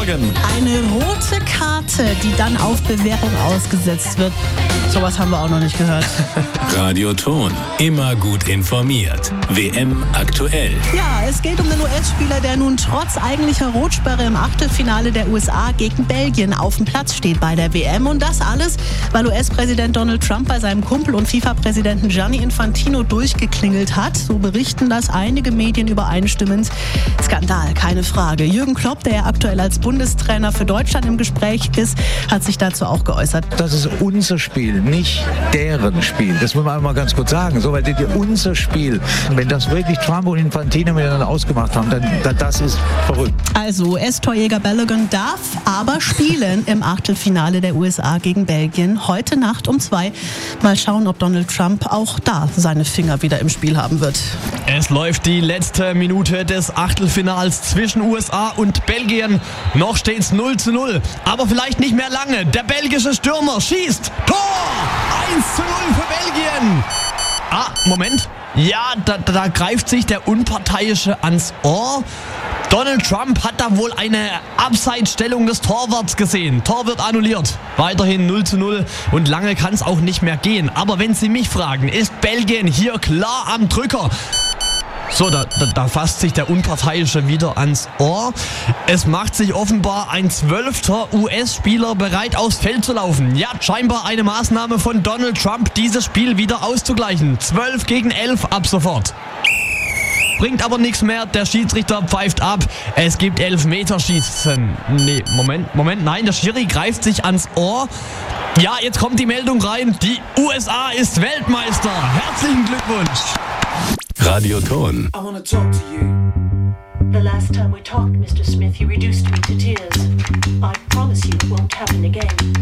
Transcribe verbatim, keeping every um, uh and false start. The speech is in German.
Morgen. Eine rote Karte, die dann auf Bewährung ausgesetzt wird. Sowas haben wir auch noch nicht gehört. Radio Ton. Immer gut informiert. W M aktuell. Ja, es geht um den U S-Spieler, der nun trotz eigentlicher Rotsperre im Achtelfinale der U S A gegen Belgien auf dem Platz steht bei der W M. Und das alles, weil U S-Präsident Donald Trump bei seinem Kumpel und FIFA-Präsidenten Gianni Infantino durchgeklingelt hat. So berichten das einige Medien übereinstimmend. Skandal, keine Frage. Jürgen Klopp, der ja aktuell als Bundestrainer für Deutschland im Gespräch ist, hat sich dazu auch geäußert. Das ist unser Spiel, nicht deren Spiel. Das muss man einmal ganz kurz sagen. So, weil das ist unser Spiel. Wenn das wirklich Trump und Infantino miteinander ausgemacht haben, dann, dann das ist verrückt. Also U S-Torjäger Balogun darf aber spielen im Achtelfinale der U S A gegen Belgien heute Nacht um zwei. Mal schauen, ob Donald Trump auch da seine Finger wieder im Spiel haben wird. Es läuft die letzte Minute des Achtelfinals zwischen U S A und Belgien. Noch steht's null zu null, aber vielleicht nicht mehr lange. Der belgische Stürmer schießt. Tor! eins zu null für Belgien. Ah, Moment. Ja, da, da greift sich der Unparteiische ans Ohr. Donald Trump hat da wohl eine Abseitsstellung des Torwarts gesehen. Tor wird annulliert. Weiterhin null zu null und lange kann es auch nicht mehr gehen. Aber wenn Sie mich fragen, ist Belgien hier klar am Drücker? So, da, da, da fasst sich der Unparteiische wieder ans Ohr. Es macht sich offenbar ein zwölfter U S-Spieler bereit, aufs Feld zu laufen. Ja, scheinbar eine Maßnahme von Donald Trump, dieses Spiel wieder auszugleichen. zwölf gegen elf ab sofort. Bringt aber nichts mehr, der Schiedsrichter pfeift ab. Es gibt Elfmeterschießen. Nee, Moment, Moment, nein, der Schiri greift sich ans Ohr. Ja, jetzt kommt die Meldung rein. Die U S A ist Weltmeister. Herzlichen Glückwunsch. Radio Ton. I wanna talk to you. The last time we talked, Mister Smith, you reduced me to tears. I promise you it won't happen again.